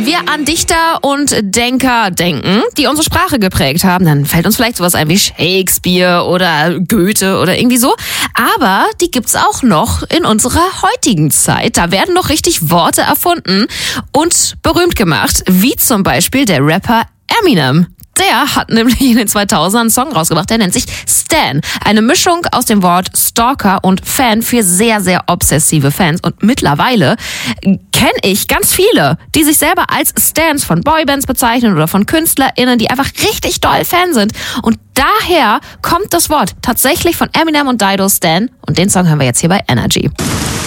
wir an Dichter und Denker denken, die unsere Sprache geprägt haben, dann fällt uns vielleicht sowas ein wie Shakespeare oder Goethe oder irgendwie so. Aber die gibt's auch noch in unserer heutigen Zeit. Da werden noch richtig Worte erfunden und berühmt gemacht, wie zum Beispiel der Rapper Eminem. Der hat nämlich in den 2000ern einen Song rausgebracht, der nennt sich Stan. Eine Mischung aus dem Wort Stalker und Fan für sehr, sehr obsessive Fans. Und mittlerweile kenne ich ganz viele, die sich selber als Stans von Boybands bezeichnen oder von KünstlerInnen, die einfach richtig doll Fan sind. Und daher kommt das Wort tatsächlich von Eminem und Dido, Stan. Und den Song hören wir jetzt hier bei Energy.